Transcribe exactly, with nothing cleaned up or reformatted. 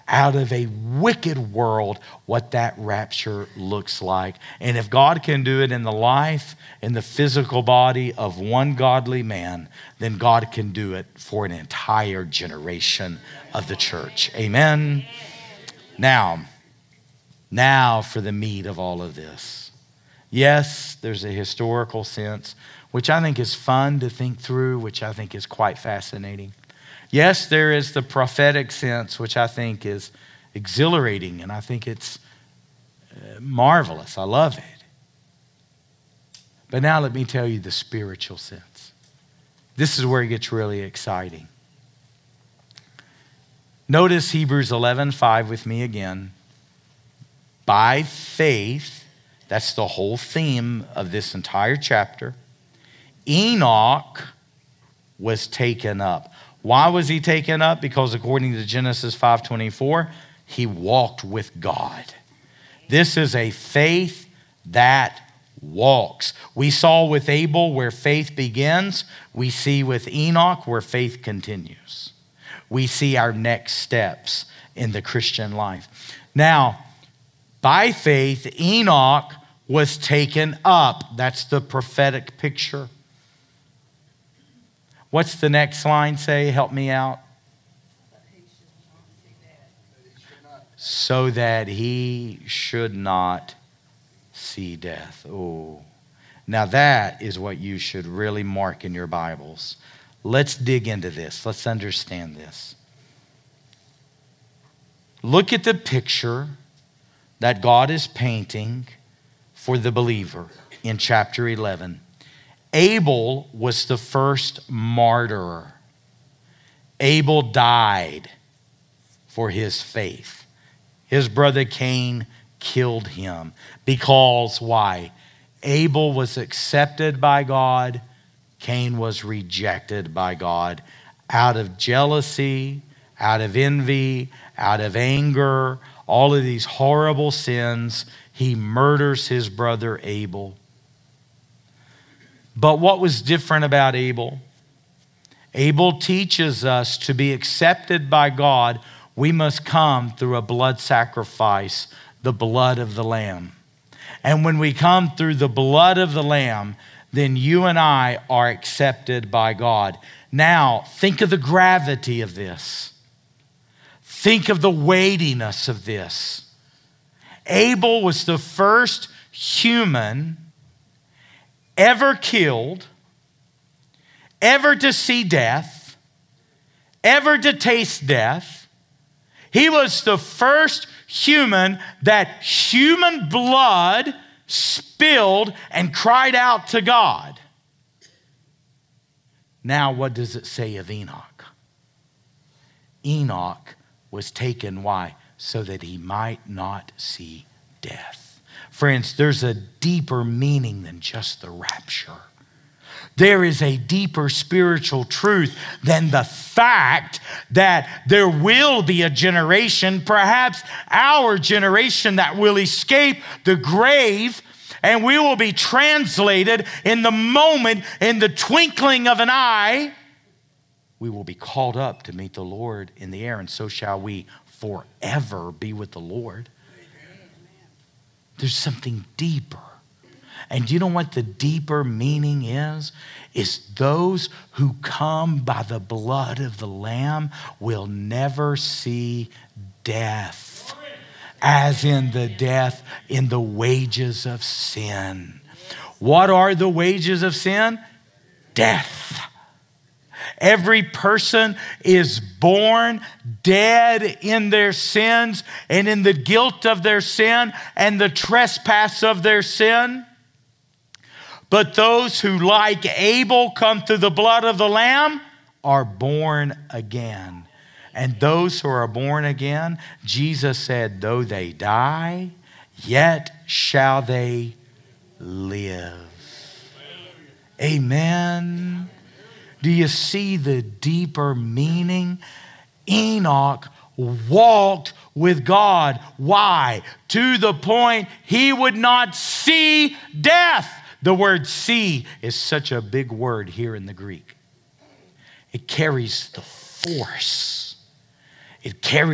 out of a wicked world what that rapture looks like. And if God can do it in the life, in the physical body of one godly man, then God can do it for an entire generation of the church. Amen. Now, now for the meat of all of this. Yes, there's a historical sense, which I think is fun to think through, which I think is quite fascinating. Yes, there is the prophetic sense, which I think is exhilarating, and I think it's marvelous. I love it. But now let me tell you the spiritual sense. This is where it gets really exciting. Notice Hebrews eleven five with me again. By faith, that's the whole theme of this entire chapter, Enoch was taken up. Why was he taken up? Because according to Genesis five twenty-four, he walked with God. This is a faith that walks. We saw with Abel where faith begins. We see with Enoch where faith continues. We see our next steps in the Christian life. Now, by faith, Enoch was taken up. That's the prophetic picture. What's the next line say? Help me out. So that he should not see death. Oh, now that is what you should really mark in your Bibles. Let's dig into this. Let's understand this. Look at the picture that God is painting for the believer in chapter eleven. Abel was the first martyr. Abel died for his faith. His brother Cain killed him because why? Abel was accepted by God. Cain was rejected by God out of jealousy, out of envy, out of anger, all of these horrible sins. He murders his brother Abel. But what was different about Abel? Abel teaches us to be accepted by God, we must come through a blood sacrifice, the blood of the Lamb. And when we come through the blood of the Lamb, then you and I are accepted by God. Now, think of the gravity of this. Think of the weightiness of this. Abel was the first human ever killed, ever to see death, ever to taste death. He was the first human that human blood spilled and cried out to God. Now, what does it say of Enoch? Enoch was taken, why? So that he might not see death. Friends, there's a deeper meaning than just the rapture. There is a deeper spiritual truth than the fact that there will be a generation, perhaps our generation, that will escape the grave, and we will be translated in the moment, in the twinkling of an eye. We will be called up to meet the Lord in the air, and so shall we forever be with the Lord. There's something deeper. And you know what the deeper meaning is? It's those who come by the blood of the Lamb will never see death, as in the death in the wages of sin. What are the wages of sin? Death. Every person is born dead in their sins and in the guilt of their sin and the trespass of their sin. But those who, like Abel, come through the blood of the Lamb are born again. And those who are born again, Jesus said, though they die, yet shall they live. Amen. Do you see the deeper meaning? Enoch walked with God. Why? To the point he would not see death. The word see is such a big word here in the Greek. It carries the force. It carries